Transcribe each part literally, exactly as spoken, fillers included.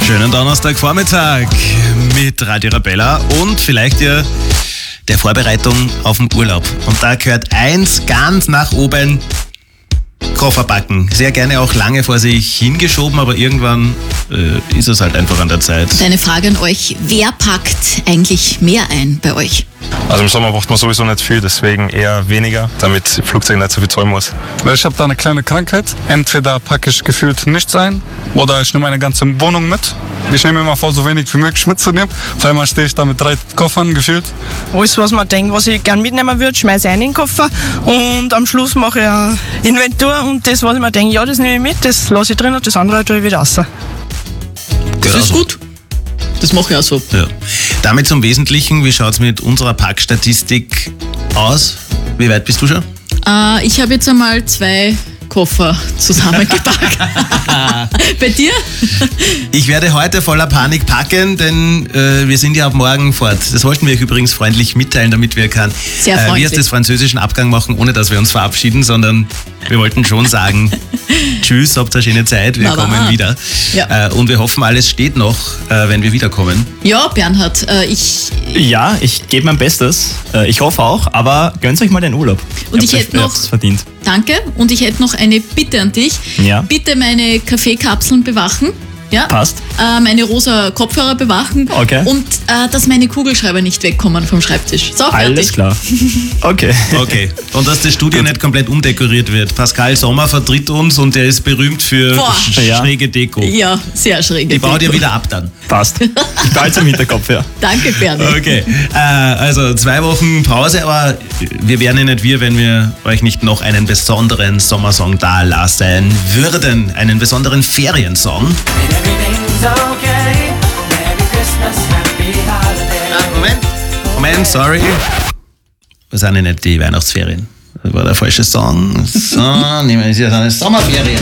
Schönen Donnerstagvormittag mit Radio Arabella und vielleicht ja der Vorbereitung auf den Urlaub. Und da gehört eins ganz nach oben: Koffer packen. Sehr gerne auch lange vor sich hingeschoben, aber irgendwann äh, ist es halt einfach an der Zeit. Eine Frage an euch: Wer packt eigentlich mehr ein bei euch? Also im Sommer braucht man sowieso nicht viel, deswegen eher weniger, damit das Flugzeug nicht so viel zahlen muss. Ich habe da eine kleine Krankheit. Entweder packe ich gefühlt nichts ein oder ich nehme meine ganze Wohnung mit. Ich nehme immer vor, so wenig wie möglich mitzunehmen. Auf einmal stehe ich da mit drei Koffern gefühlt. Alles, was man denkt, was ich gerne mitnehmen würde, schmeiße ich in den Koffer und am Schluss mache ich eine Inventur und das, was ich mir denke, ja, das nehme ich mit, das lasse ich drin und das andere tue ich wieder raus. Das ist gut. Das mache ich auch so. Ja. Damit zum Wesentlichen: Wie schaut es mit unserer Packstatistik aus? Wie weit bist du schon? Äh, ich habe jetzt einmal zwei Koffer zusammengepackt. Bei dir? Ich werde heute voller Panik packen, denn äh, wir sind ja ab morgen fort. Das wollten wir euch übrigens freundlich mitteilen, damit wir keinen Sehr freundlich. äh, wie heißt das, französischen Abgang machen, ohne dass wir uns verabschieden, sondern wir wollten schon sagen, tschüss, habt eine schöne Zeit, wir Aber kommen ah. wieder. Ja. Äh, und wir hoffen, alles steht noch, äh, wenn wir wiederkommen. Ja, Bernhard, äh, ich... Ja, ich gebe mein Bestes. Äh, Ich hoffe auch, aber gönnt euch mal den Urlaub. Und Ihr ich habt's hätte euch- noch- ihr habt's verdient. Danke. Und ich hätte noch eine Bitte an dich. Ja. Bitte meine Kaffeekapseln bewachen. Ja? Passt. Äh, meine rosa Kopfhörer bewachen. Okay. Und äh, dass meine Kugelschreiber nicht wegkommen vom Schreibtisch. So, Alles fertig. klar. Okay. Okay. Und dass das Studio nicht komplett umdekoriert wird. Pascal Sommer vertritt uns und der ist berühmt für Boah. sch Ja. schräge Deko. Ja, sehr schräg. Die baut ihr wieder ab dann. Passt. Ich behalte es im Hinterkopf, ja. Danke, Bernhard. Okay, äh, also zwei Wochen Pause, aber wir wären ja nicht wir, wenn wir euch nicht noch einen besonderen Sommersong da lassen würden. Einen besonderen Feriensong. Ah, Moment, Moment, sorry. Wir sind ja nicht die Weihnachtsferien. Das war der falsche Song. So, nehmen wir hier eine Sommerferien.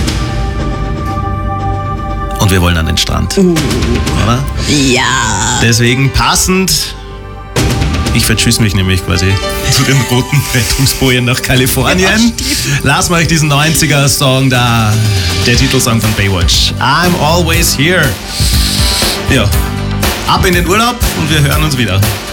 Und wir wollen an den Strand. Oder? Ja. Deswegen passend, ich vertschüsse mich nämlich quasi zu den roten Rettungsbojen nach Kalifornien. Lassen wir euch diesen neunziger-Song da, der Titelsong von Baywatch. I'm always here. Ja, ab in den Urlaub und wir hören uns wieder.